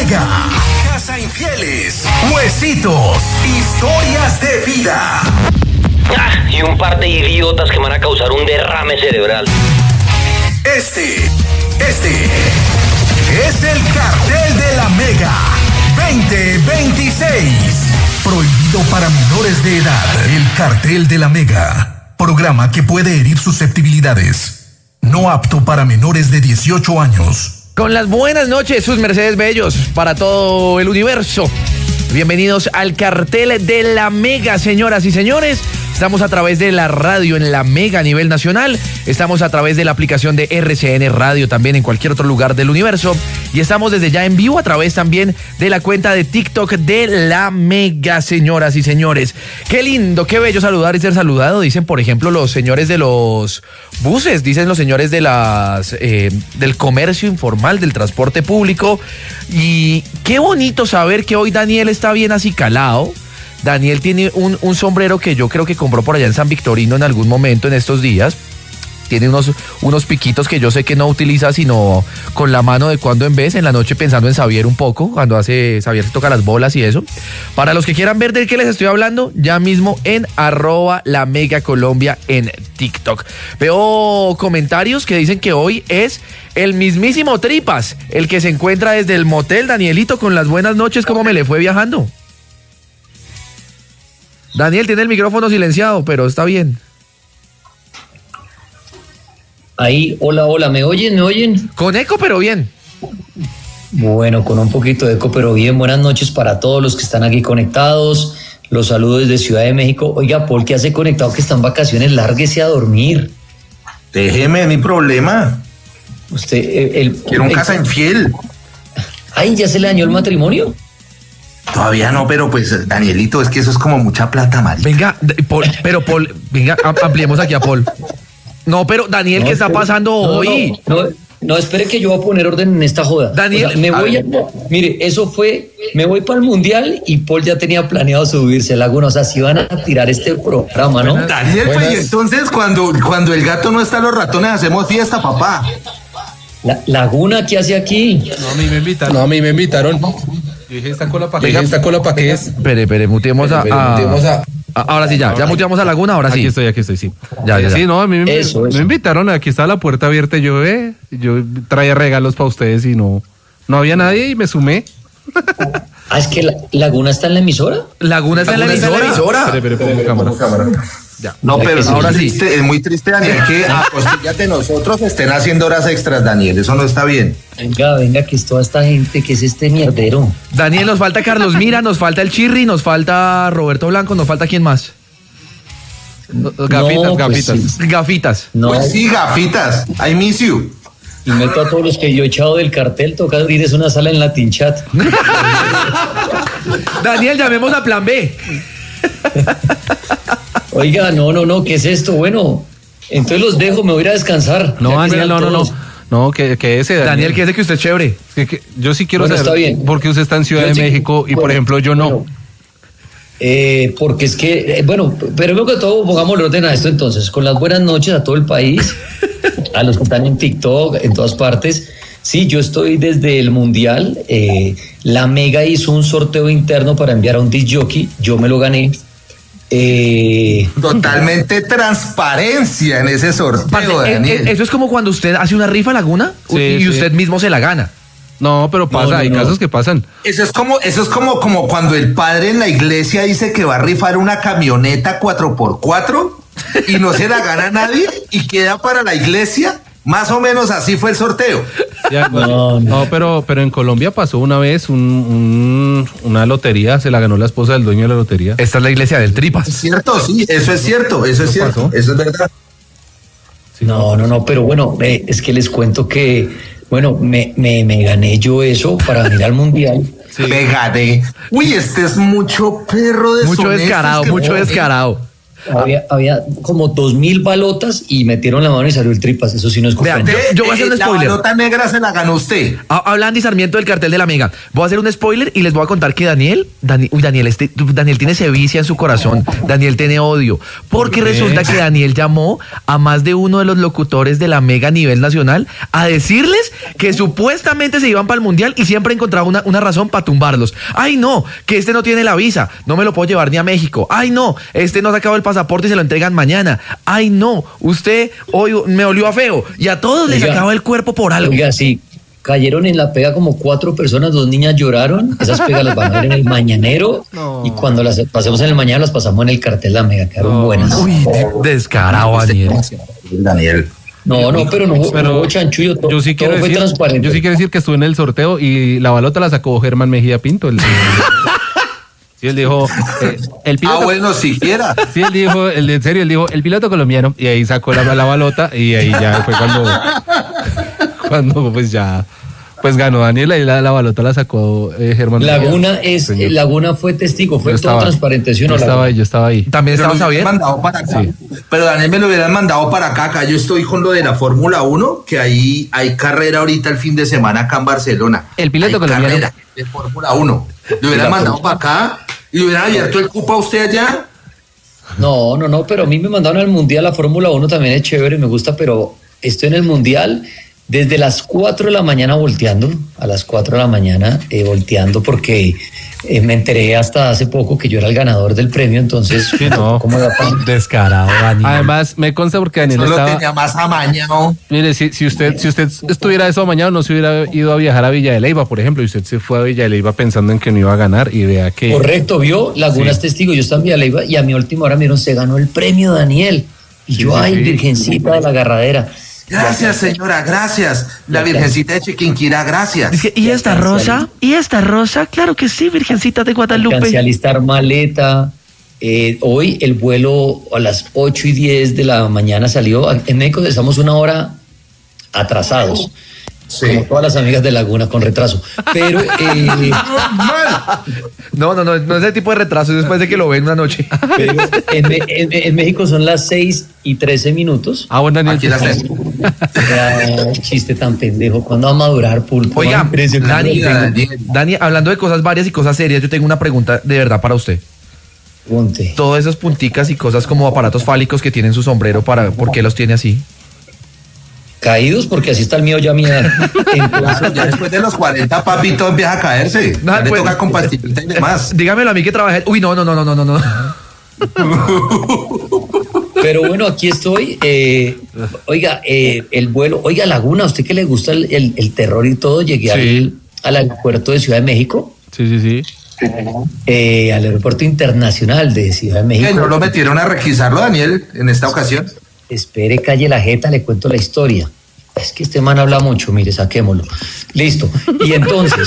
Mega. Casa infieles, huesitos, historias de vida. Y un par de idiotas que van a causar un derrame cerebral. Este es el Cartel de la Mega 2026. Prohibido para menores de edad. El Cartel de la Mega. Programa que puede herir susceptibilidades. No apto para menores de 18 años. Con las buenas noches, sus mercedes bellos, para todo el universo. Bienvenidos al Cartel de la Mega, señoras y señores. Estamos a través de la radio en la Mega a nivel nacional. Estamos a través de la aplicación de RCN Radio también en cualquier otro lugar del universo. Y estamos desde ya en vivo a través también de la cuenta de TikTok de la Mega, señoras y señores. Qué lindo, qué bello saludar y ser saludado. Dicen, por ejemplo, los señores de los buses, dicen los señores de del comercio informal, del transporte público. Y qué bonito saber que hoy Daniel está bien acicalado. Daniel tiene un sombrero que yo creo que compró por allá en San Victorino en algún momento en estos días. Tiene unos piquitos que yo sé que no utiliza sino con la mano de cuando en vez, en la noche pensando en Xavier un poco, cuando Xavier se toca las bolas y eso. Para los que quieran ver del que les estoy hablando, ya mismo en @LaMegaColombia en TikTok. Veo comentarios que dicen que hoy es el mismísimo Tripas, el que se encuentra desde el motel. Danielito, con las buenas noches, ¿cómo me le fue viajando? Daniel tiene el micrófono silenciado, pero está bien. Ahí, hola, ¿me oyen? Con eco, pero bien. Bueno, con un poquito de eco, pero bien. Buenas noches para todos los que están aquí conectados. Los saludo desde Ciudad de México. Oiga, Paul, ¿qué hace conectado que está en vacaciones? Lárguese a dormir. Déjeme, mi problema. Usted, quiero un casa infiel. Ay, ¿ya se le dañó el matrimonio? Todavía no, pero pues, Danielito, es que eso es como mucha plata, marica. Venga, Paul, venga, ampliemos aquí a Paul. No, pero Daniel, ¿qué está pasando hoy? No, espere que yo voy a poner orden en esta joda. Daniel, o sea, mire, eso fue, me voy para el Mundial y Paul ya tenía planeado subirse a Laguna, o sea, si van a tirar este programa, ¿no? Daniel, pues, y entonces cuando el gato no está, los ratones hacemos fiesta, papá. Laguna, ¿qué hace aquí? No, a mí me invitaron. Yo dije, ¿esta cola para qué es? Espere, muteemos a... Ahora sí, ya muteamos a Laguna, ahora sí. Aquí estoy, sí. Ya. Sí, no, a mí me invitaron, aquí estaba la puerta abierta, yo traía regalos para ustedes y no había nadie y me sumé. Es que Laguna está en la emisora. Laguna está en la emisora. Espere, pongo cámara. Ya. No, pero ahora sí. Es muy triste, Daniel, que fíjate, nosotros estén haciendo horas extras, Daniel. Eso no está bien. Venga, que es toda esta gente, que es este mierdero. Daniel, nos falta Carlos Mira, nos falta el Chirri, nos falta Roberto Blanco, nos falta ¿quién más? Gafitas. No. Pues sí, gafitas. I miss you. Y meto a todos los que yo he echado del cartel, toca abrir es una sala en Latin Chat. Daniel, llamemos a Plan B. Oiga, no, ¿qué es esto? Bueno, entonces los dejo, me voy a ir a descansar. No, Daniel, no, que ese Daniel, que usted es chévere. Que yo sí quiero saber, está bien. Porque usted está en Ciudad de México y, por ejemplo, yo no. Porque es que, pero luego que todo, pongámosle orden a esto entonces. Con las buenas noches a todo el país, a los que están en TikTok, en todas partes. Sí, yo estoy desde el Mundial. La Mega hizo un sorteo interno para enviar a un disc jockey. Yo me lo gané. Totalmente transparencia en ese sorteo, Daniel. Eso es como cuando usted hace una rifa, Laguna, y usted mismo se la gana. No, pero pasa, hay casos que pasan. Eso es como cuando el padre en la iglesia dice que va a rifar una camioneta 4x4 y no se la gana nadie y queda para la iglesia. Más o menos así fue el sorteo. Ya, pero en Colombia pasó una vez una lotería, se la ganó la esposa del dueño de la lotería. Esta es la iglesia del Tripas. Es cierto, sí, eso es cierto, eso es verdad. Sí, no, pero bueno, es que les cuento que, bueno, me gané yo eso para ir al Mundial. Sí. Me gané. Uy, este es mucho perro de mucho descarado. Había como 2.000 balotas y metieron la mano y salió el tripas. Eso sí no es Vean, culpa. yo voy a hacer un spoiler. La balota negra se la ganó usted. Habla Andy Sarmiento del cartel de la Mega. Voy a hacer un spoiler y les voy a contar que Daniel tiene sevicia en su corazón. Daniel tiene odio. Porque resulta que Daniel llamó a más de uno de los locutores de la Mega a nivel nacional a decirles que supuestamente se iban para el Mundial y siempre encontraba una razón para tumbarlos. Ay, no, que este no tiene la visa, no me lo puedo llevar ni a México. Ay, no, este no ha sacado el pasaporte y se lo entregan mañana. Ay, no, usted hoy me olió a feo. Y a todos les sacaba el cuerpo por algo. Oiga, sí, cayeron en la pega como 4 personas, 2 niñas lloraron. Esas pegas las van a ver en el Mañanero. Y cuando las pasemos en el Mañana, las pasamos en el cartel La Mega, quedaron buenas. Uy, descarado, Daniel. No, pero no hubo chanchullo. Yo sí quiero todo fue decir, transparente. yo sí quiero decir que estuve en el sorteo y la balota la sacó Germán Mejía Pinto. Sí, él dijo, el piloto. Bueno, siquiera. Sí, él dijo, en serio, él dijo, el piloto colombiano, y ahí sacó la balota, y ahí ya fue cuando pues ya, pues ganó Daniela y la balota la sacó Germán. Laguna fue testigo, fue todo transparente, ¿sí o no? Yo estaba ahí. También estaba Xavier. Sí. Pero Daniel me lo hubieran mandado para acá. Acá yo estoy con lo de la Fórmula 1, que ahí hay carrera ahorita el fin de semana acá en Barcelona. El piloto hay colombiano. Carrera de Fórmula 1. Lo hubieran mandado para acá y le hubieran abierto el cupo a usted allá. No, pero a mí me mandaron al Mundial. La Fórmula 1 también es chévere, me gusta, pero estoy en el Mundial desde las 4 de la mañana volteando, a las 4 de la mañana volteando, porque me enteré hasta hace poco que yo era el ganador del premio, entonces, sí, no. ¿cómo iba a Descarado, Daniel. Además, me consta porque Daniel Solo estaba... tenía más amañado. Mire, si usted estuviera eso mañana, no se hubiera ido a viajar a Villa de Leyva, por ejemplo, y usted se fue a Villa de Leyva pensando en que no iba a ganar y vea que... Correcto, vio, Laguna es testigo, yo estaba en Villa de Leyva y a mi última hora me dieron, se ganó el premio Daniel, y yo, virgencita de la agarradera. Gracias, señora, gracias. La Virgencita de Chiquinquirá, gracias. ¿Y esta rosa? Claro que sí, Virgencita de Guadalupe. Alcancé a alistar maleta. Hoy el vuelo a las 8:10 de la mañana salió. En México estamos 1 hora atrasados. Sí. Como todas las amigas de Laguna con retraso. Pero no es ese tipo de retraso, es después de que lo ven una noche. Pero en México son las 6:13. Bueno, Daniel, aquí las chiste tan pendejo. ¿Cuándo va a madurar, Pulpo? Oiga, Dani, hablando de cosas varias y cosas serias, yo tengo una pregunta de verdad para usted. Ponte. Todas esas punticas y cosas como aparatos fálicos que tienen su sombrero, ¿por qué los tiene así? Caídos, porque así está el mío ya mía. Entonces, ya después de los 40, papito empieza a caerse. Ya le toca con pastillita y demás. Dígamelo a mí que trabajé. Uy, no. Pero bueno, aquí estoy. Oiga, el vuelo. Oiga, Laguna, ¿a usted que le gusta el terror y todo? Llegué al aeropuerto de Ciudad de México. Sí. Al aeropuerto internacional de Ciudad de México. ¿No lo metieron a requisarlo, Daniel, en esta ocasión? Espere, calle la jeta, le cuento la historia. Es que este man habla mucho, mire, saquémoslo. Listo. Y entonces,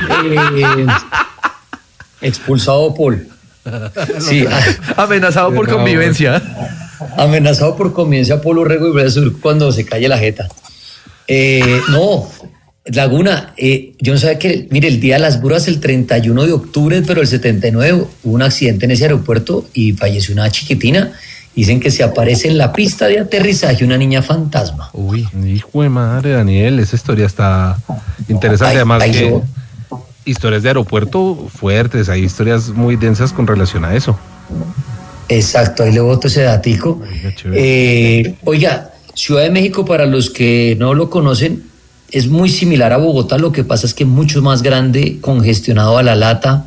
expulsado Paul. Sí. Amenazado por convivencia. Amenazado por convivencia Paul Urrego y Bresur cuando se calle la jeta. No, Laguna, yo no sabía que, mire, el día de las Buras, el 31 de octubre, pero el 79, hubo un accidente en ese aeropuerto y falleció una chiquitina. Dicen que se aparece en la pista de aterrizaje una niña fantasma. Uy, hijo de madre, Daniel, esa historia está interesante. Además que historias de aeropuerto fuertes, hay historias muy densas con relación a eso. Exacto, ahí le boto ese datico. Oiga, Ciudad de México, para los que no lo conocen, es muy similar a Bogotá, lo que pasa es que es mucho más grande, congestionado a la lata,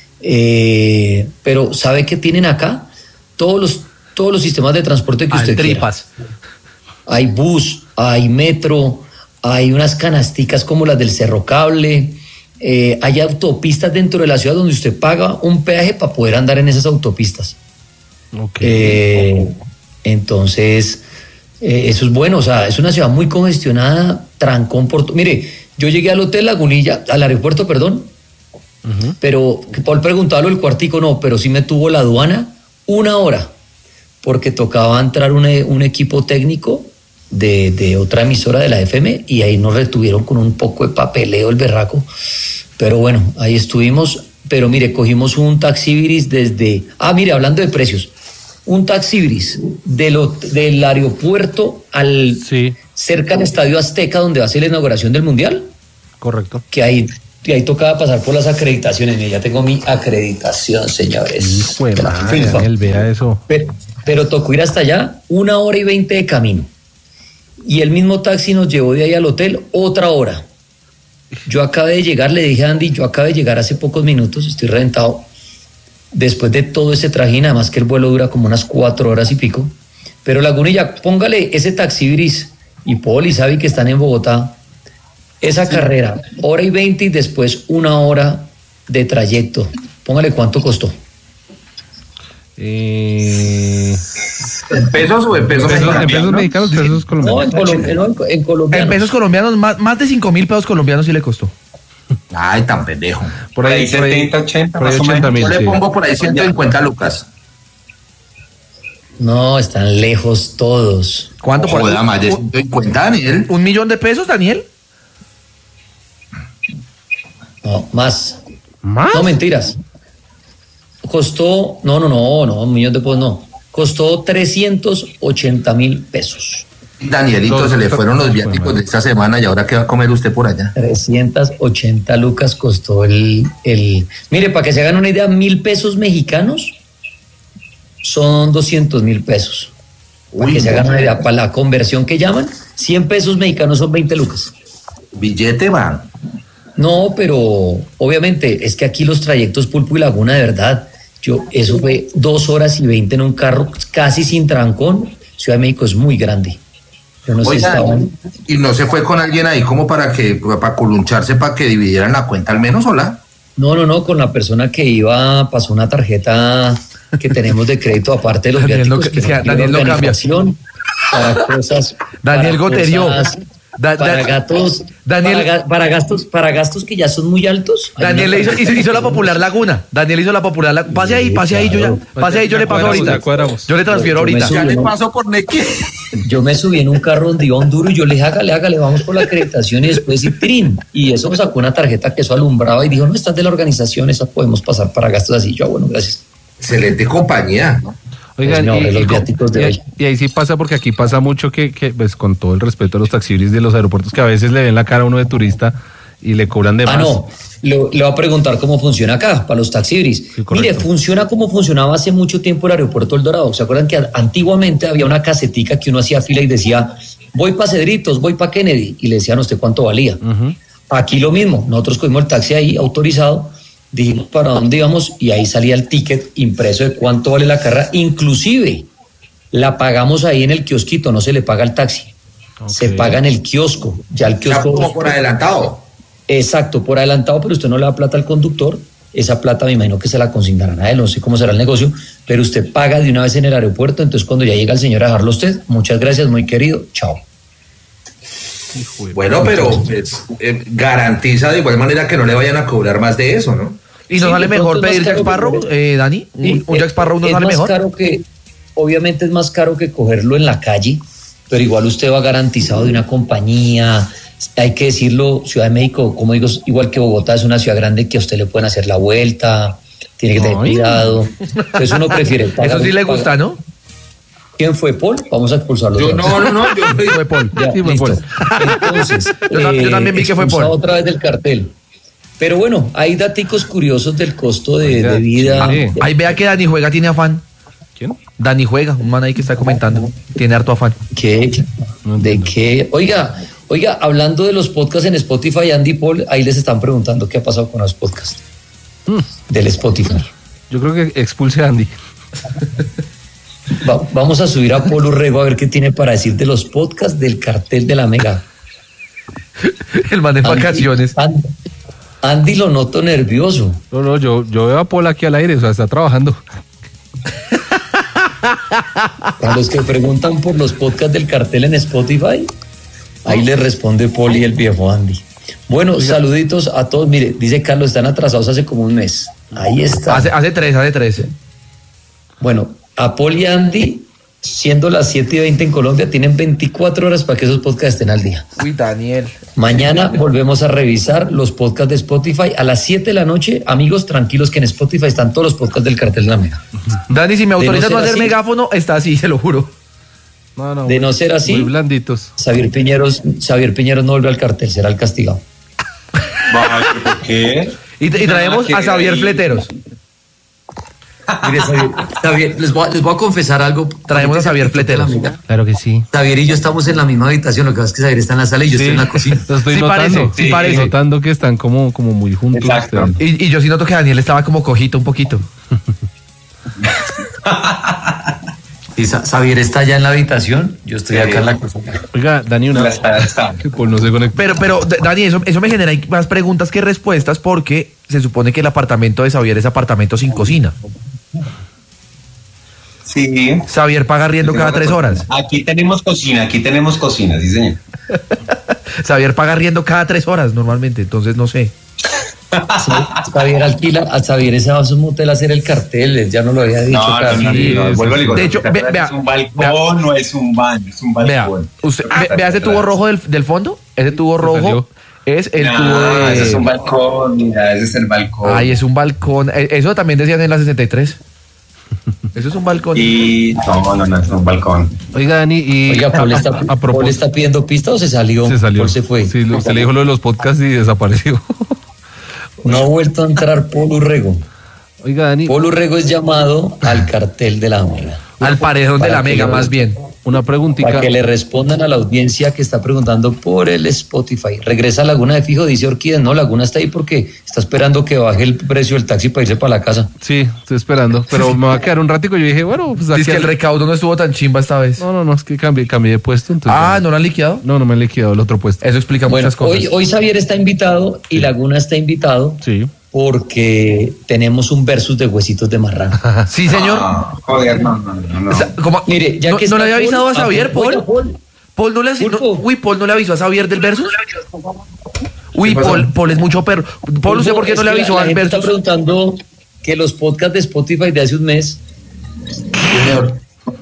pero ¿sabe qué tienen acá? Todos los sistemas de transporte que usted tripas. quiera. Hay bus, hay metro, hay unas canasticas como las del Cerro Cable, hay autopistas dentro de la ciudad donde usted paga un peaje para poder andar en esas autopistas. Entonces, eso es bueno, o sea, es una ciudad muy congestionada, trancón por... Mire, yo llegué al hotel Lagunilla, al aeropuerto, perdón, pero Paul preguntaba lo del cuartico, no, pero sí me tuvo la aduana 1 hora, porque tocaba entrar un equipo técnico de otra emisora de la FM y ahí nos retuvieron con un poco de papeleo el berraco, pero bueno, ahí estuvimos. Pero mire, cogimos un taxi Iris desde... mire, hablando de precios, un taxibris del aeropuerto al cerca al Estadio Azteca, donde va a ser la inauguración del Mundial. Correcto. Que ahí tocaba pasar por las acreditaciones. Mira, ya tengo mi acreditación, señores. Hijo de madre, Daniel, vea eso. Pero tocó ir hasta allá, 1 hora y 20 de camino. Y el mismo taxi nos llevó de ahí al hotel otra hora. Yo acabé de llegar, le dije a Andy, yo acabé de llegar hace pocos minutos, estoy reventado. Después de todo ese trajín, además que el vuelo dura como unas 4 horas y pico. Pero Lagunilla, póngale ese taxi gris y Poli, Sabi, que están en Bogotá. Esa carrera, 1 hora y 20 y después 1 hora de trayecto. Póngale cuánto costó. ¿En pesos o en pesos mexicanos? En pesos mexicanos, pesos colombianos. No, en colombianos. En pesos colombianos, más de 5.000 pesos colombianos sí le costó. Ay, tan pendejo. Por ahí 70, 80, por ahí 80.000. Yo le pongo por ahí 150 lucas. No, están lejos todos. ¿Cuánto por ahí? Más de 150, Daniel. ¿1 millón de pesos, Daniel? No, más. ¿Más? No, mentiras. Costó, no, 1 millón de pesos no. Costó 380.000 pesos. Danielito, se le fueron los viáticos de esta semana y ahora qué va a comer usted por allá. 380 lucas costó el... Mire, para que se hagan una idea, 1.000 pesos mexicanos son 200.000 pesos. Para que se hagan una idea, para la conversión que llaman, 100 pesos mexicanos son 20 lucas. Billete va. No, pero obviamente es que aquí los trayectos Pulpo y Laguna, de verdad, eso fue 2 horas y 20 en un carro casi sin trancón. Ciudad de México es muy grande. Yo no sé si estaban... ¿Y no se fue con alguien ahí como para coluncharse, para que dividieran la cuenta al menos, hola? No, con la persona que iba, pasó una tarjeta que tenemos de crédito aparte de los viáticos. Daniel no cambia. Para cosas... Daniel Goterió. Para gatos, Daniel, para gastos que ya son muy altos. Daniel le hizo la popular Laguna. Daniel hizo la popular Laguna. Pase ahí, yo le paso ahorita. Yo le transfiero ahorita. Ya le paso por Neque. Yo me subí en un carro donde iba un duro y yo le dije, hágale, vamos por la acreditación y después y trin. Y eso me sacó una tarjeta que eso alumbraba y dijo, no, estás de la organización, esa podemos pasar para gastos así. Yo, bueno, gracias. Excelente compañía, ¿no? Oigan, y ahí sí pasa, porque aquí pasa mucho que pues, con todo el respeto a los taxibris de los aeropuertos, que a veces le ven la cara a uno de turista y le cobran de más. No, le voy a preguntar cómo funciona acá, para los taxibris. Sí, mire, funciona como funcionaba hace mucho tiempo el aeropuerto El Dorado. ¿Se acuerdan que antiguamente había una casetica que uno hacía fila y decía, voy para Cedritos, voy para Kennedy? Y le decían a usted cuánto valía. Aquí lo mismo, nosotros cogimos el taxi ahí autorizado, dijimos para dónde íbamos y ahí salía el ticket impreso de cuánto vale la carrera. Inclusive la pagamos ahí en el kiosquito, no se le paga al taxi, se paga en el kiosco. Ya el kiosco como por adelantado. Exacto, por adelantado, pero usted no le da plata al conductor. Esa plata me imagino que se la consignarán a él, no sé cómo será el negocio, pero usted paga de una vez en el aeropuerto. Entonces cuando ya llega el señor a dejarlo usted, muchas gracias, muy querido, chao. Bueno, pero garantiza de igual manera que no le vayan a cobrar más de eso, ¿no? ¿Y nos sale mejor pedir Jack Sparrow, Dani? ¿Un Jack Sparrow nos sale mejor? Caro obviamente es más caro que cogerlo en la calle, pero igual usted va garantizado de una compañía. Hay que decirlo, Ciudad de México, como digo, igual que Bogotá, es una ciudad grande que a usted le pueden hacer la vuelta, tiene que tener cuidado. Entonces uno prefiere... Eso sí le gusta, ¿no? ¿Quién fue, Paul? Vamos a expulsarlo. Yo fue Paul. Sí, fue Paul. Entonces, yo también vi que fue Paul. Otra vez del cartel. Pero bueno, hay daticos curiosos del costo de vida. Ahí vea que Dani Juega tiene afán. ¿Quién? Dani Juega, un man ahí que está comentando. Tiene harto afán. ¿Qué? ¿De qué? Oiga, hablando de los podcasts en Spotify, Andy, Paul, ahí les están preguntando qué ha pasado con los podcasts del Spotify. Yo creo que expulse a Andy. Vamos a subir a Paul Urrego a ver qué tiene para decir de los podcasts del cartel de la Mega. El man de vacaciones. Andy lo noto nervioso. No, yo veo a Paul aquí al aire, o sea, está trabajando. A los que preguntan por los podcasts del cartel en Spotify, ahí le responde Paul y el viejo Andy. Bueno, saluditos a todos. Mire, dice Carlos, están atrasados hace como un mes. Ahí está. Hace 3. Bueno, a Paul y Andy siendo las 7:20 en Colombia, tienen 24 horas para que esos podcasts estén al día. Uy, Daniel. Mañana volvemos a revisar los podcasts de Spotify a las 7 de la noche. Amigos, tranquilos que en Spotify están todos los podcasts del Cartel de la Mega. Dani, si me autorizas no a ser hacer así- megáfono, está así, se lo juro. No, De no ser así, muy blanditos. Xavier Piñeros no vuelve al cartel, será el castigado. Vaya, ¿por qué? Y traemos a Xavier Fleteros. Mire, Xavier, les voy a confesar algo. Traemos a Xavier Fleteros. Claro que sí. Xavier y yo estamos en la misma habitación, lo que pasa es que Xavier está en la sala y yo estoy en la cocina. Lo estoy Sí notando. parece, sí parece. Notando que están como muy juntos. Exacto. ustedes. Y yo sí noto que Daniel estaba como cojito un poquito. Y Xavier está allá en la habitación, yo estoy acá en la cocina. Oiga, Dani, una. Está. Que Paul no se conectó. Pero Dani, eso me genera más preguntas que respuestas porque se supone que el apartamento de Xavier es apartamento sin cocina. Sí. Xavier paga arriendo cada 3 horas. Aquí tenemos cocina, sí, señor. Xavier paga arriendo cada 3 horas normalmente, entonces no sé. Xavier alquila, a Xavier ese va a su motel a hacer el cartel, él ya no lo había dicho. No, vuelvo a decir, De hecho, vea, es un balcón, no es un baño, es un Vea, balcón. vea ese tubo rojo del fondo. Ese tubo rojo salió. es el tubo No, de. ese es un balcón, mira, ese es el balcón. Ay, es un balcón. Eso también decían en la 63. Eso es un balcón. Y no, es un balcón. Oiga, Dani, y Oiga, Paul a está propósito, pidiendo pista o se salió? se salió. Paul se fue. Sí, usted le dijo lo de los podcasts y desapareció. No ha vuelto a entrar Paul Urrego. Oiga, Dani, Paul Urrego es llamado al cartel de la Mega. Al paredón de Para la que Mega, lo- más bien. una preguntita. Para que le respondan a la audiencia que está preguntando por el Spotify. Regresa a Laguna de Fijo, dice Orquídez. No, Laguna está ahí porque está esperando que baje el precio del taxi para irse para la casa. Sí, estoy esperando, pero me va a quedar un ratico. Yo dije, bueno, pues aquí Dice que el recaudo no estuvo tan chimba esta vez. No, es que cambié de puesto. Entonces, ¿No lo han liquidado? no me han liquidado el otro puesto. Eso explica Bueno, muchas cosas. hoy Xavier está invitado y Laguna está invitado Sí. porque tenemos un versus de huesitos de marrano. Sí, señor. Joder, no. O sea, como- Mire, ya ¿No, que no le está había avisado a Paul, Xavier, Paul? oiga, Paul, Paul no le Pulpo. Paul no le avisó a Xavier del versus. Uy, ¿Qué pasó? Paul es mucho perro. Paul, no sé por qué es no le que avisó la al gente está versus. preguntando que los podcasts de Spotify de hace un mes Señor.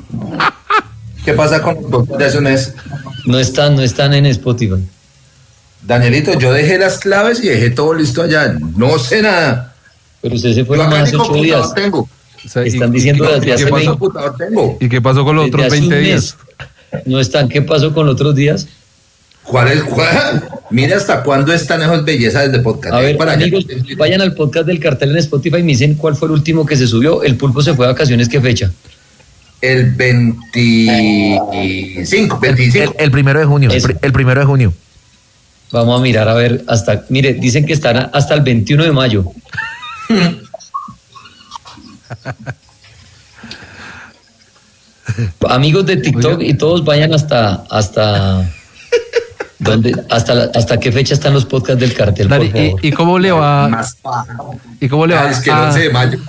¿Qué pasa con los podcasts de hace un mes? no están en Spotify. Danielito, yo dejé las claves y dejé todo listo allá. No sé nada. Pero usted se fue Yo acá nomás ni hace 8 días. computador tengo. O sea, Están diciendo desde qué hace ¿Qué 20 computador tengo? ¿Y qué pasó con los Desde otros hace un 20 mes. días? No están. ¿Qué pasó con los otros días? ¿Cuál es? Mira hasta cuándo están esas bellezas de podcast. A ver, Para allá. amigos, vayan al podcast del cartel en Spotify y me dicen cuál fue el último que se subió. El Pulpo se fue de vacaciones, ¿qué fecha? El 25. El 1 de junio. Eso. El 1 de junio. Vamos a mirar a ver hasta. Mire, dicen que están hasta el 21 de mayo. Amigos de TikTok y todos vayan hasta qué fecha están los podcasts del cartel, por Dani, favor. ¿y cómo le va? Más paja. ¿Y cómo le va? Es que el 11 de mayo.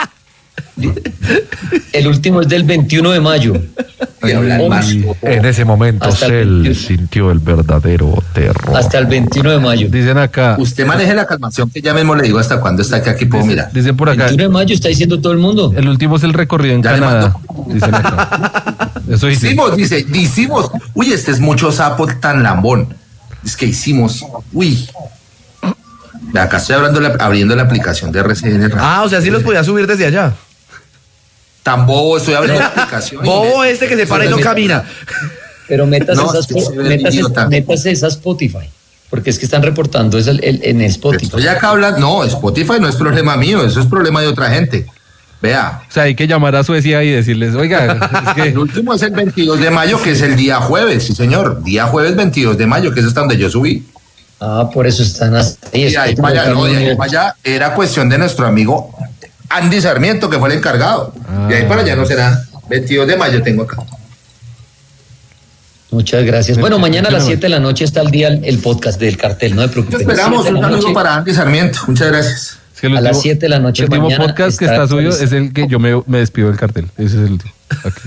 El último es del 21 de mayo. Y hablar más. En ese momento Hasta el Cell 21. sintió el verdadero terror. Hasta el 21 de mayo. Dicen acá, Usted maneje la calmación que ya mismo le digo hasta cuándo está aquí puedo mirar. dicen por acá, 21 de mayo está diciendo todo el mundo. el último es el recorrido en Ya le Canadá. Dicen acá. Eso dice. Hicimos. Uy, este es mucho sapo tan lambón. Es que hicimos. Uy. Ve, acá estoy abriendo la aplicación de RCN. O sea, sí los podía subir desde allá. Tan bobo, estoy abriendo la aplicación. Bobo este que se para y no camina. Pero métase, No, es que soy un idiota. métase esa Spotify. Porque es que están reportando eso en Spotify. Estoy acá hablando. No, Spotify no es problema mío, eso es problema de otra gente. Vea. O sea, hay que llamar a Suecia y decirles, oiga, es que El último es el 22 de mayo, que es el día jueves, sí señor. Día jueves 22 de mayo, que es hasta donde yo subí. Por eso están ahí. Y de ahí para allá, no, de ahí para allá era cuestión de nuestro amigo Andy Sarmiento, que fue el encargado. De ahí para allá no será. 22 de mayo tengo acá. Muchas gracias. Bueno, mañana a las 7 de la noche está el día el podcast del cartel, no se preocupen. Esperamos 7 de un la saludo noche, para Andy Sarmiento. Muchas gracias. es que el a las 7 de la noche el último mañana podcast que está está subido actualizado. es el que yo me despido del cartel. Ese es el último. Aquí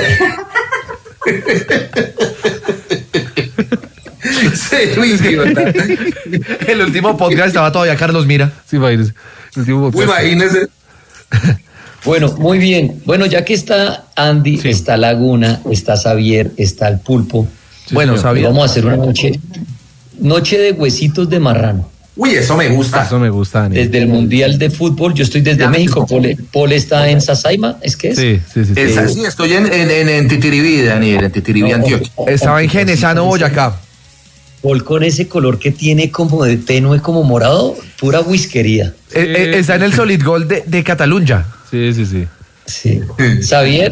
Sí, Luis, idiota. El último podcast estaba todavía Carlos Mira. sí, va a ir. El último Uy, podcast. imagínese. Bueno, muy bien. Bueno, ya que está Andy, Sí. está Laguna, está Xavier, está el Pulpo. Bueno, señor. Xavier. Vamos a hacer una noche de huesitos de marrano. Uy, eso me gusta. Eso me gusta, Daniel. Desde el Mundial de Fútbol, yo estoy desde México. Paul está en Sasaima, ¿es que es? Sí. Sí, estoy en Titiribí, Daniel, en Titiribí, Antioquia. Estaba en Genesano, Boyacá. Paul con ese color que tiene como de tenue, como morado, pura whiskería. Está en el Solid Gold de Cataluña. Sí. Sí. Xavier.